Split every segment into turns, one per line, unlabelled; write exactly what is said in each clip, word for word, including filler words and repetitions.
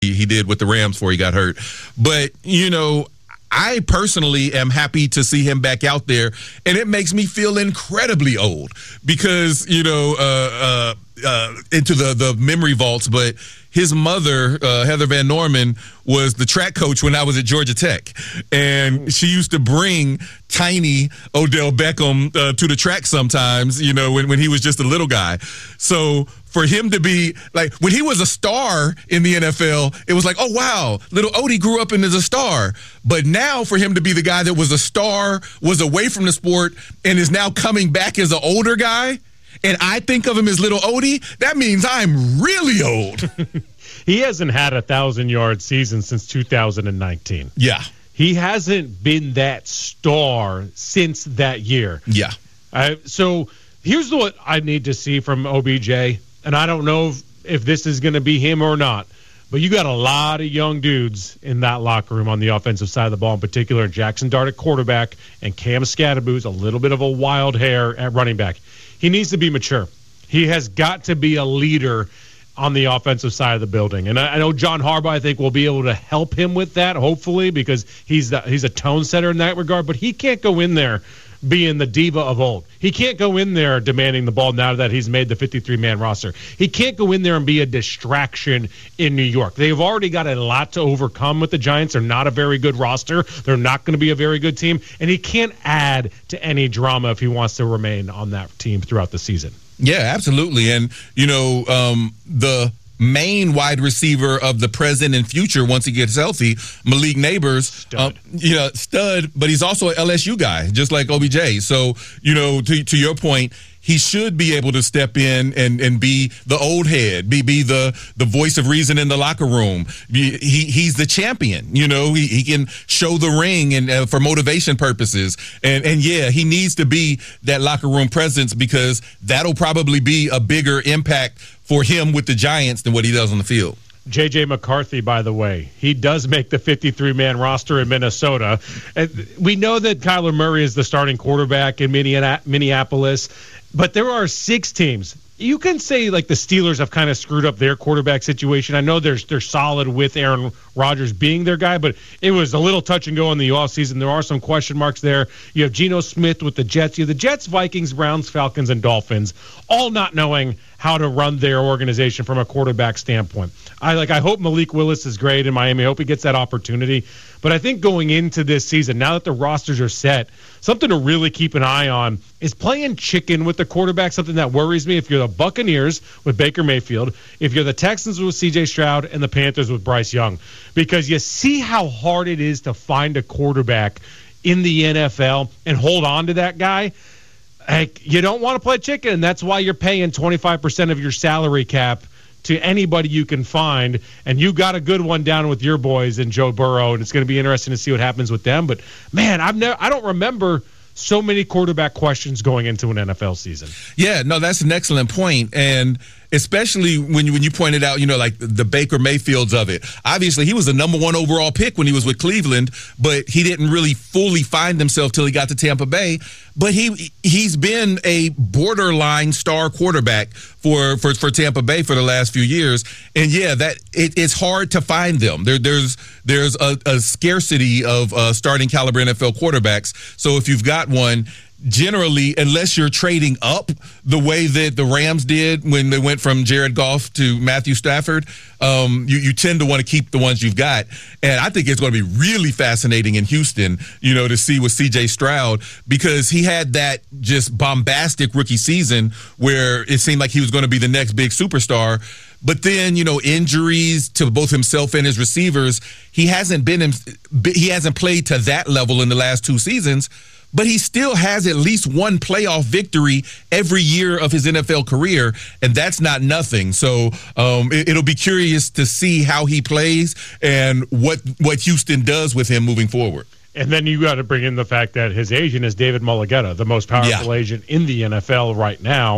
he, he did with the Rams before he got hurt. But, you know, I personally am happy to see him back out there, and it makes me feel incredibly old because, you know, uh, uh, uh, into the, the memory vaults, but his mother, uh, Heather Van Norman, was the track coach when I was at Georgia Tech, and she used to bring tiny Odell Beckham uh, to the track sometimes, you know, when, when he was just a little guy. So for him to be like, when he was a star in the N F L, it was like, oh, wow, little Odie grew up and is a star. But now for him to be the guy that was a star, was away from the sport, and is now coming back as an older guy, and I think of him as little Odie, that means I'm really old.
He hasn't had a thousand-yard season since two thousand nineteen.
Yeah.
He hasn't been that star since that year.
Yeah.
Uh, so here's what I need to see from O B J, and I don't know if, if this is going to be him or not, but you got a lot of young dudes in that locker room on the offensive side of the ball, in particular Jackson Dart at quarterback and Cam Scatterboo's a little bit of a wild hair at running back. He needs to be mature. He has got to be a leader on the offensive side of the building. And I, I know John Harbaugh, I think, will be able to help him with that, hopefully, because he's the, he's a tone setter in that regard. But he can't go in there being the diva of old. He can't go in there demanding the ball now that he's made the fifty-three man roster. He can't go in there and be a distraction in New York. They've already got a lot to overcome with the Giants. They're not a very good roster. They're not going to be a very good team. And he can't add to any drama if he wants to remain on that team throughout the season.
Yeah, absolutely. And, you know, um, the main wide receiver of the present and future, once he gets healthy, Malik Neighbors,
stud.
Um, you know, stud, but he's also an L S U guy, just like O B J. So, you know, to, to your point, he should be able to step in and, and be the old head, be be the the voice of reason in the locker room. Be, he he's the champion, you know. He he can show the ring and uh, for motivation purposes. And and yeah, he needs to be that locker room presence because that'll probably be a bigger impact for him with the Giants than what he does on the field.
J J. McCarthy, by the way, he does make the fifty-three man roster in Minnesota. And we know that Kyler Murray is the starting quarterback in Minneapolis, but there are six teams. You can say, like, the Steelers have kind of screwed up their quarterback situation. I know they're, they're solid with Aaron Rodgers being their guy, but it was a little touch and go in the offseason. There are some question marks there. You have Geno Smith with the Jets. You have the Jets, Vikings, Browns, Falcons, and Dolphins, all not knowing how to run their organization from a quarterback standpoint. I like. I hope Malik Willis is great in Miami. I hope he gets that opportunity. But I think going into this season, now that the rosters are set, something to really keep an eye on is playing chicken with the quarterback, something that worries me. If you're the Buccaneers with Baker Mayfield, if you're the Texans with C J Stroud, and the Panthers with Bryce Young, because you see how hard it is to find a quarterback in the N F L and hold on to that guy. Like, you don't want to play chicken, and that's why you're paying twenty-five percent of your salary cap to anybody you can find, and you got a good one down with your boys and Joe Burrow, and it's going to be interesting to see what happens with them. But man, I've never, I don't remember so many quarterback questions going into an N F L season.
Yeah, no, that's an excellent point, and especially when you, when you pointed out, you know, like the Baker Mayfields of it. Obviously, he was the number one overall pick when he was with Cleveland, but he didn't really fully find himself till he got to Tampa Bay. But he he's been a borderline star quarterback for for, for Tampa Bay for the last few years. And yeah, that it, it's hard to find them. There there's there's a, a scarcity of uh, starting caliber N F L quarterbacks. So if you've got one, generally, unless you're trading up the way that the Rams did when they went from Jared Goff to Matthew Stafford, um, you, you tend to want to keep the ones you've got. And I think it's going to be really fascinating in Houston, you know, to see with C J Stroud, because he had that just bombastic rookie season where it seemed like he was going to be the next big superstar. But then, you know, injuries to both himself and his receivers, he hasn't been, he hasn't played to that level in the last two seasons. But he still has at least one playoff victory every year of his N F L career, and that's not nothing. So um, it, it'll be curious to see how he plays and what what Houston does with him moving forward.
And then you got to bring in the fact that his agent is David Mulligetta, the most powerful yeah. agent in the N F L right now.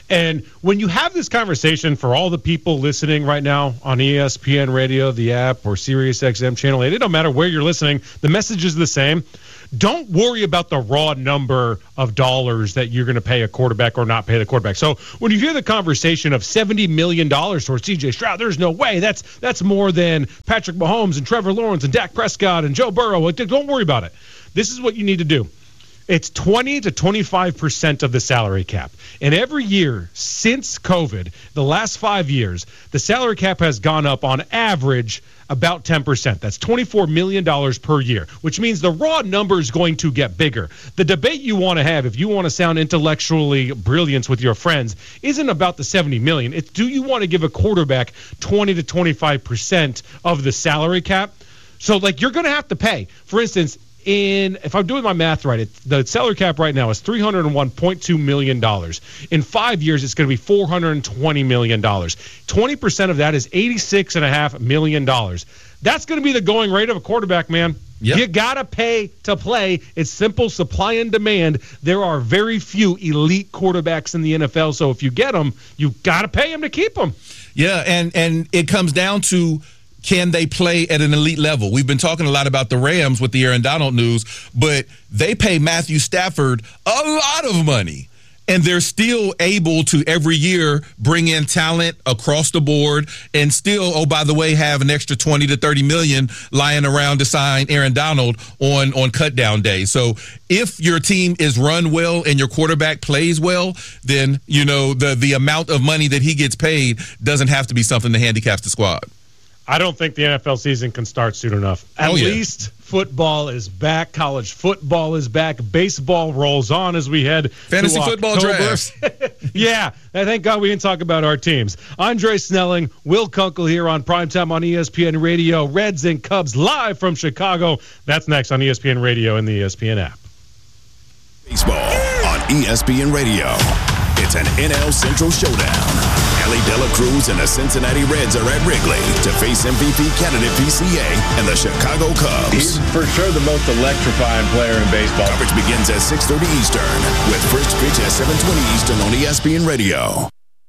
And when you have this conversation, for all the people listening right now on E S P N Radio, the app, or Sirius X M Channel eight, it don't matter where you're listening, the message is the same. Don't worry about the raw number of dollars that you're going to pay a quarterback or not pay the quarterback. So when you hear the conversation of seventy million dollars towards C J Stroud, there's no way. That's that's more than Patrick Mahomes and Trevor Lawrence and Dak Prescott and Joe Burrow. Don't worry about it. This is what you need to do. It's twenty to twenty-five percent of the salary cap. And every year since COVID, the last five years, the salary cap has gone up on average about ten percent. That's twenty-four million dollars per year, which means the raw number is going to get bigger. The debate you want to have, if you want to sound intellectually brilliant with your friends, isn't about the seventy million dollars. It's, do you want to give a quarterback twenty to twenty-five percent of the salary cap? So, like, you're going to have to pay. For instance, In if I'm doing my math right, it, the salary cap right now is three hundred one point two million dollars. In five years, it's going to be four hundred twenty million dollars. twenty percent of that is eighty-six point five million dollars. That's going to be the going rate of a quarterback, man. Yep. You got to pay to play. It's simple supply and demand. There are very few elite quarterbacks in the N F L, so if you get them, you got to pay them to keep them.
Yeah, and, and it comes down to, can they play at an elite level? We've been talking a lot about the Rams with the Aaron Donald news, but they pay Matthew Stafford a lot of money, and they're still able to every year bring in talent across the board and still, oh, by the way, have an extra twenty to thirty million lying around to sign Aaron Donald on, on cut down day. So if your team is run well and your quarterback plays well, then, you know, the, the amount of money that he gets paid doesn't have to be something that handicaps the squad.
I don't think the N F L season can start soon enough. At
oh, yeah.
least football is back. College football is back. Baseball rolls on as we head
Fantasy
to
football drafts.
Yeah. And thank God we didn't talk about our teams. Andre Snelling, Will Kunkel here on Primetime on E S P N Radio. Reds and Cubs live from Chicago. That's next on E S P N Radio and the E S P N app.
Baseball on E S P N Radio. It's an N L Central showdown. Ellie Dela Cruz and the Cincinnati Reds are at Wrigley to face M V P candidate P C A and the Chicago Cubs.
He's for sure the most electrifying player in baseball.
Coverage begins at six thirty Eastern with first pitch at seven twenty Eastern on E S P N Radio.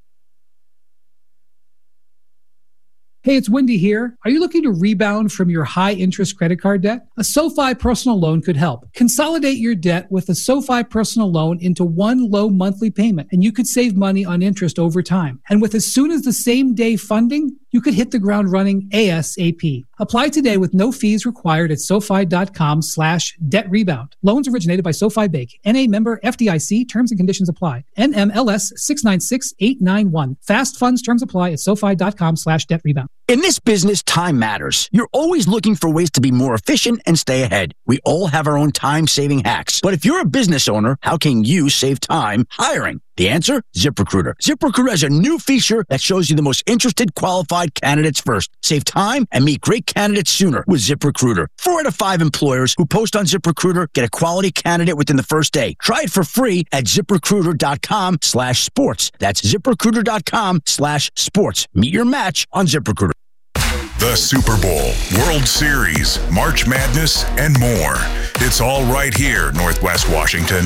Hey, it's Wendy here. Are you looking to rebound from your high-interest credit card debt? A SoFi personal loan could help. Consolidate your debt with a SoFi personal loan into one low monthly payment, and you could save money on interest over time. And with as soon as the same day funding, you could hit the ground running ASAP. Apply today with no fees required at SoFi.com slash debt rebound. Loans originated by SoFi Bank. N A member F D I C. Terms and conditions apply. N M L S six nine six eight nine one. Fast funds terms apply at SoFi.com slash debt rebound.
In this business, time matters. You're always looking for ways to be more efficient and stay ahead. We all have our own time-saving hacks. But if you're a business owner, how can you save time hiring? The answer? ZipRecruiter. ZipRecruiter has a new feature that shows you the most interested qualified candidates first. Save time and meet great candidates sooner with ZipRecruiter. Four out of five employers who post on ZipRecruiter get a quality candidate within the first day. Try it for free at ZipRecruiter.com slash sports. That's ZipRecruiter.com slash sports. Meet your match on ZipRecruiter.
The Super Bowl, World Series, March Madness, and more. It's all right here, Northwest Washington.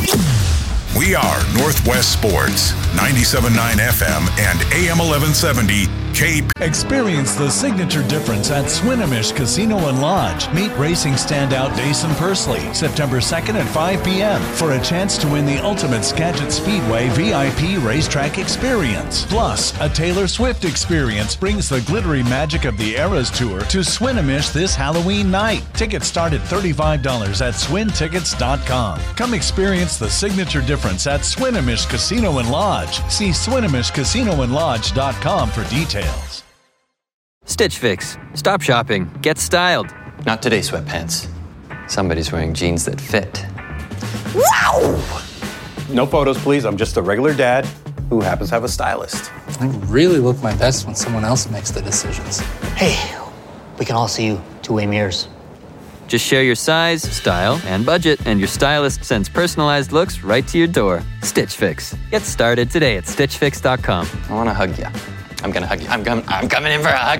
We are Northwest Sports, ninety-seven point nine F M and A M eleven seventy K P.
Experience the signature difference at Swinomish Casino and Lodge. Meet racing standout Dason Pursley, September second at five p.m. for a chance to win the ultimate Skagit Speedway V I P racetrack experience. Plus, a Taylor Swift experience brings the glittery magic of the Eras Tour to Swinomish this Halloween night. Tickets start at thirty-five dollars at swin tickets dot com. Come experience the signature difference at Swinomish Casino and Lodge. See Swinomish Casino and Lodge dot com for details.
Stitch Fix. Stop shopping. Get styled.
Not today, sweatpants. Somebody's wearing jeans that fit. Wow! No photos, please. I'm just a regular dad who happens to have a stylist.
I really look my best when someone else makes the decisions. Hey, we can all see you two-way mirrors.
Just share your size, style, and budget, and your stylist sends personalized looks right to your door. Stitch Fix. Get started today at stitch fix dot com.
I want to hug you. I'm going to hug you. I'm, com- I'm coming in for a hug.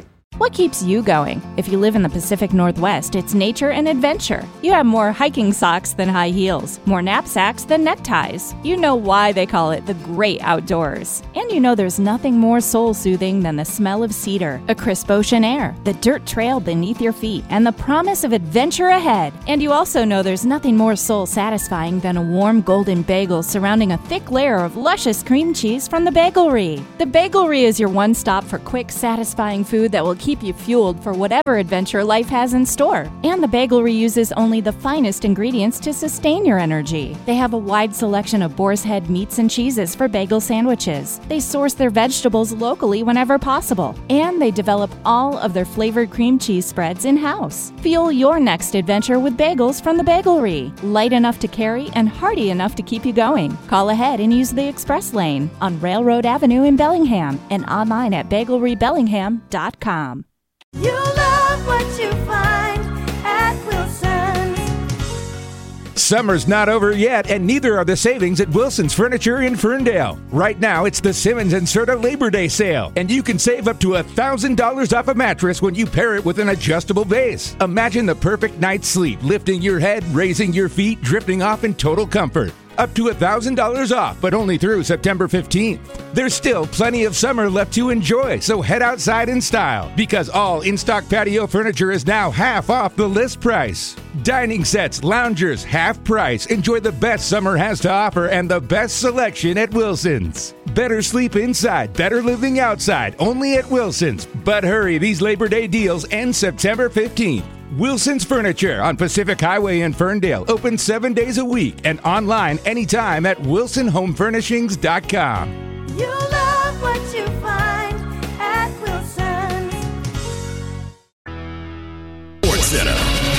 What keeps you going? If you live in the Pacific Northwest, it's nature and adventure. You have more hiking socks than high heels, more knapsacks than neckties. You know why they call it the great outdoors. And you know there's nothing more soul-soothing than the smell of cedar, a crisp ocean air, the dirt trail beneath your feet, and the promise of adventure ahead. And you also know there's nothing more soul-satisfying than a warm golden bagel surrounding a thick layer of luscious cream cheese from the Bagelry. The Bagelry is your one stop for quick, satisfying food that will keep you fueled for whatever adventure life has in store. And the Bagelry uses only the finest ingredients to sustain your energy. They have a wide selection of boar's head meats and cheeses for bagel sandwiches. They source their vegetables locally whenever possible. And they develop all of their flavored cream cheese spreads in-house. Fuel your next adventure with bagels from the Bagelry. Light enough to carry and hearty enough to keep you going. Call ahead and use the express lane on Railroad Avenue in Bellingham and online at bagelry bellingham dot com.
You love what you find at Wilson's.
Summer's not over yet, and neither are the savings at Wilson's Furniture in Ferndale. Right now, it's the Simmons and Serta Labor Day sale, and you can save up to one thousand dollars off a mattress when you pair it with an adjustable base. Imagine the perfect night's sleep, lifting your head, raising your feet, drifting off in total comfort. Up to one thousand dollars off, but only through September fifteenth. There's still plenty of summer left to enjoy, so head outside in style, because all in-stock patio furniture is now half off the list price. Dining sets, loungers, half price. Enjoy the best summer has to offer and the best selection at Wilson's. Better sleep inside, better living outside, only at Wilson's. But hurry, these Labor Day deals end September fifteenth. Wilson's Furniture on Pacific Highway in Ferndale, open seven days a week and online anytime at wilson home furnishings dot com.
You love what you find at Wilson's.
Sports Center.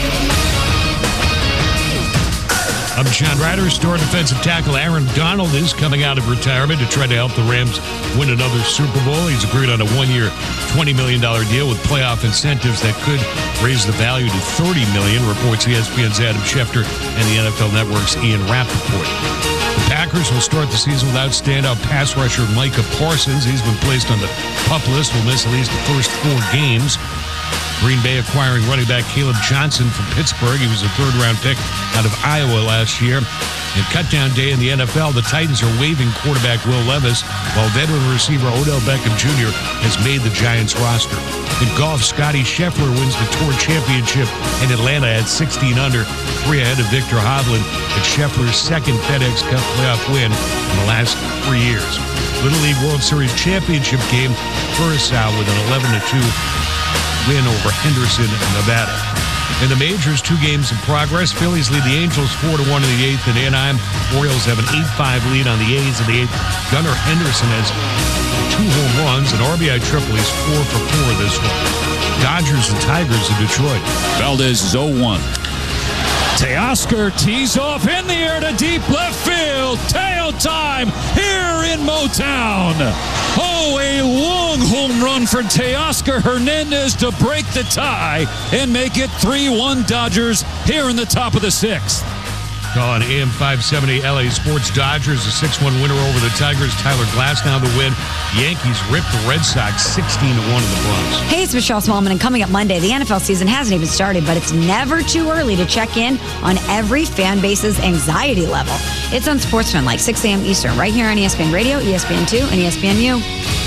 I'm John Ryder. Star defensive tackle Aaron Donald is coming out of retirement to try to help the Rams win another Super Bowl. He's agreed on a one-year, twenty million dollars deal with playoff incentives that could raise the value to thirty million dollars, reports E S P N's Adam Schefter and the N F L Network's Ian Rappaport. The Packers will start the season without standout pass rusher Micah Parsons. He's been placed on the PUP list, will miss at least the first four games. Green Bay acquiring running back Caleb Johnson from Pittsburgh. He was a third-round pick out of Iowa last year. And cutdown day in the N F L, the Titans are waiving quarterback Will Levis, while veteran receiver Odell Beckham Junior has made the Giants roster. In golf, Scotty Scheffler wins the Tour Championship in Atlanta at sixteen under, three ahead of Victor Hovland. It's Scheffler's second FedEx Cup playoff win in the last three years. Little League World Series Championship game, Curacao with an eleven to two win over Henderson, Nevada. In the majors, two games in progress. Phillies lead the Angels four to one in the eighth in Anaheim. Orioles have an eight five lead on the A's in the eighth. Gunnar Henderson has two home runs, and R B I triple. He's four for four this one. Dodgers and Tigers in Detroit.
Valdez is oh one. Teoscar tees off in the air to deep left field. Tail time here in Motown. Oh, a long home run for Teoscar Hernandez to break the tie and make it three one Dodgers here in the top of the sixth.
On A M five seventy, L A Sports, Dodgers, a six one winner over the Tigers. Tyler Glasnow the win. Yankees ripped the Red Sox sixteen to one in the Bronx.
Hey, it's Michelle Smallman, and coming up Monday, the N F L season hasn't even started, but it's never too early to check in on every fan base's anxiety level. It's on Sportsman, like six a.m. Eastern, right here on E S P N Radio, E S P N two, and E S P N U.